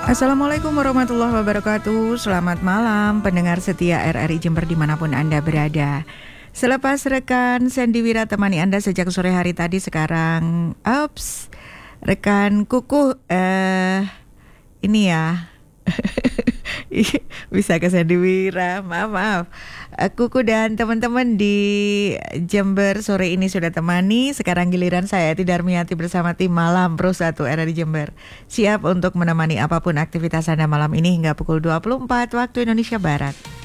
Assalamualaikum warahmatullahi wabarakatuh. Selamat malam pendengar setia RRI Jember dimanapun Anda berada. Selepas rekan Sandy Wira temani Anda sejak sore hari tadi, sekarang rekan Kuku ini ya bisa ke Sandy Wira, maaf. Kuku dan teman-teman di Jember sore ini sudah temani. Sekarang giliran saya, Eti Darmiati bersama tim Malam Pro 1 RRI Jember, siap untuk menemani apapun aktivitas Anda malam ini hingga pukul 24 waktu Indonesia Barat.